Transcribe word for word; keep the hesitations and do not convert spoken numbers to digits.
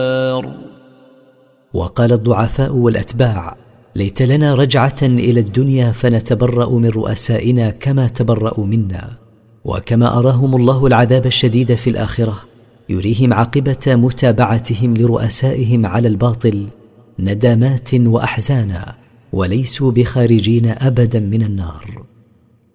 وقال الضعفاء والأتباع: ليت لنا رجعة إلى الدنيا فنتبرأ من رؤسائنا كما تبرأوا منا. وكما أراهم الله العذاب الشديد في الآخرة يريهم عاقبة متابعتهم لرؤسائهم على الباطل ندامات وأحزانا، وليسوا بخارجين أبدا من النار.